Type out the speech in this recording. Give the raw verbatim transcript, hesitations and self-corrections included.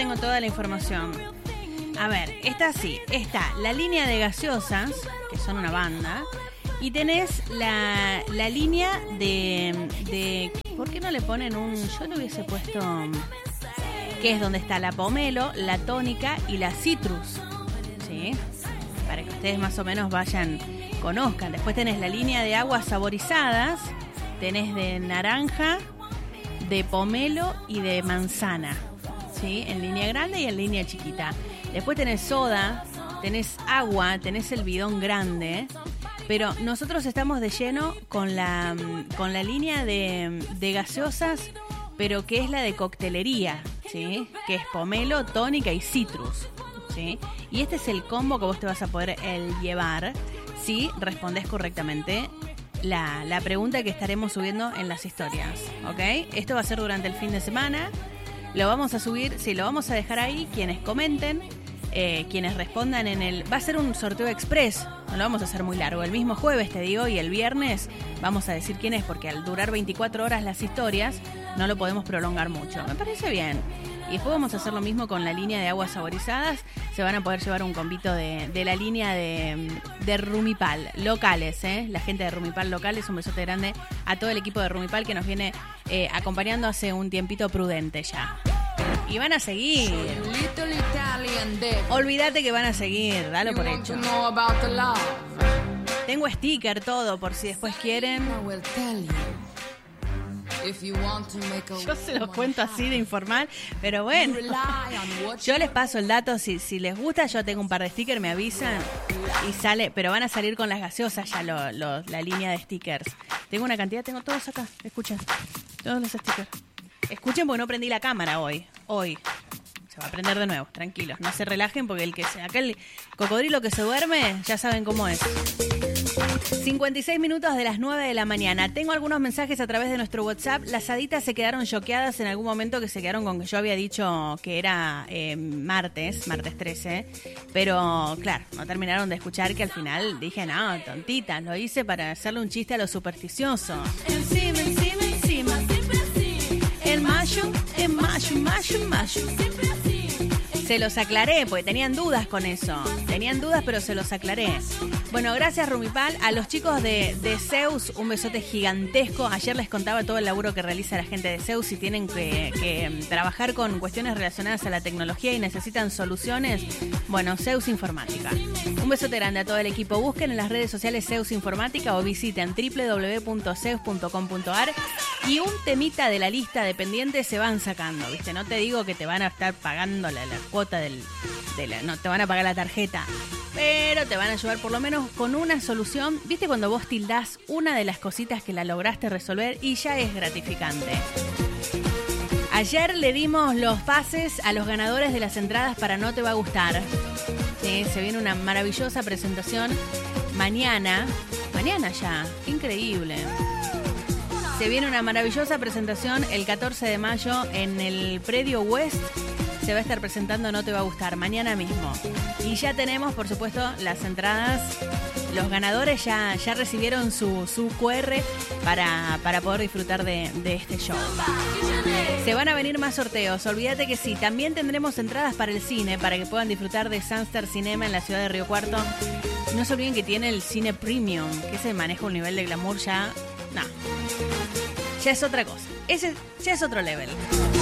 tengo toda la información. A ver, está así. Está la línea de gaseosas, que son una banda, y tenés la, la línea de, de... ¿Por qué no le ponen un...? Yo le hubiese puesto... que es donde está la pomelo, la tónica y la citrus. ¿Sí? Para que ustedes más o menos vayan, conozcan. Después tenés la línea de aguas saborizadas, tenés de naranja, de pomelo y de manzana, ¿sí? En línea grande y en línea chiquita. Después tenés soda, tenés agua, tenés el bidón grande, pero nosotros estamos de lleno con la, con la línea de, de gaseosas, pero que es la de coctelería, ¿sí? Que es pomelo, tónica y citrus, ¿sí? Y este es el combo que vos te vas a poder el llevar si respondés correctamente La, la pregunta que estaremos subiendo en las historias, ¿ok? Esto va a ser durante el fin de semana. Lo vamos a subir, sí, lo vamos a dejar ahí. Quienes comenten, eh, quienes respondan en el... Va a ser un sorteo express, no lo vamos a hacer muy largo. El mismo jueves, te digo, y el viernes vamos a decir quién es, porque al durar veinticuatro horas las historias, no lo podemos prolongar mucho. Me parece bien. Y después vamos a hacer lo mismo con la línea de aguas saborizadas. Se van a poder llevar un combito de, de la línea de, de Rumipal, locales, ¿eh? La gente de Rumipal locales, un besote grande a todo el equipo de Rumipal que nos viene eh, acompañando hace un tiempito prudente ya. Y van a seguir. Olvídate que van a seguir, dalo por hecho. Tengo sticker, todo, por si después quieren. Yo se los cuento así de informal, pero bueno, yo les paso el dato, si, si les gusta, yo tengo un par de stickers, me avisan y sale, pero van a salir con las gaseosas ya lo, lo, la línea de stickers. Tengo una cantidad, tengo todos acá, escuchen, todos los stickers. Escuchen porque no prendí la cámara hoy, hoy. Se va a prender de nuevo, tranquilos, no se relajen porque el que se, acá el cocodrilo que se duerme, ya saben cómo es. cincuenta y seis minutos de las nueve de la mañana. Tengo algunos mensajes a través de nuestro WhatsApp. Las haditas se quedaron choqueadas en algún momento, que se quedaron con que yo había dicho que era eh, martes, martes trece. Pero claro, no terminaron de escuchar que al final dije, no, tontita, lo hice para hacerle un chiste a lo supersticioso. Encima, encima, encima. En mayo, en mayo, mayo, mayo. Se los aclaré, porque tenían dudas con eso. Tenían dudas, pero se los aclaré. Bueno, gracias Rumipal. A los chicos de, de Zeus, un besote gigantesco. Ayer les contaba todo el laburo que realiza la gente de Zeus. Si tienen que, que trabajar con cuestiones relacionadas a la tecnología y necesitan soluciones, bueno, Zeus Informática. Un besote grande a todo el equipo. Busquen en las redes sociales Zeus Informática o visiten doble u doble u doble u punto zeus punto com punto a r. Y un temita de la lista de pendientes se van sacando, ¿viste? No te digo que te van a estar pagando la, la cuota del... De la, no te van a pagar la tarjeta, pero te van a ayudar por lo menos con una solución. ¿Viste cuando vos tildás una de las cositas que la lograste resolver y ya es gratificante? Ayer le dimos los pases a los ganadores de las entradas para No Te Va a Gustar. Sí, se viene una maravillosa presentación mañana. Mañana ya, qué increíble. Se viene una maravillosa presentación el catorce de mayo en el Predio West. Se va a estar presentando No Te Va a Gustar mañana mismo. Y ya tenemos, por supuesto, las entradas. Los ganadores ya, ya recibieron su, su cu erre para, para poder disfrutar de, de este show. Se van a venir más sorteos. Olvídate que sí. También tendremos entradas para el cine, para que puedan disfrutar de Sunstar Cinema en la ciudad de Río Cuarto. No se olviden que tiene el cine premium, que se maneja un nivel de glamour ya... No. Ya es otra cosa. Ese ya es otro level.